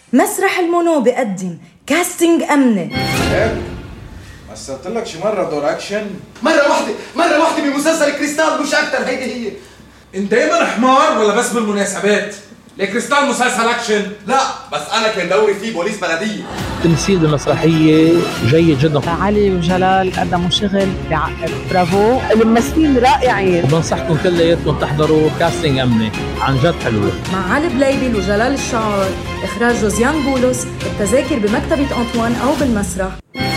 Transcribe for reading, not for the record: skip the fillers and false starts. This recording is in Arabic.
مسرح المونو بقدم كاستنج أمني. هيك مثلت لك شي مرة دور أكشن؟ مرة واحدة بمسلسل كريستال مش أكتر. هيدي هي. أنت دايما حمار ولا بس بالمناسبات؟ لكريستال مسلسل أكشن؟ لا بس أنا كان دوري فيه بوليس بلدية. التمثيل بالمسرحية جيد جدا. علي وجلال قدموا شغل بيعقد. برافو، الممثلين رائعين. بنصحكم كلياتكم تحضروا كاستنج أمني، عن جد حلوة. مع علي بليبل وجلال الشعار، إخراج جوزيان بولس. التذاكر بمكتبة أنطوان أو بالمسرح.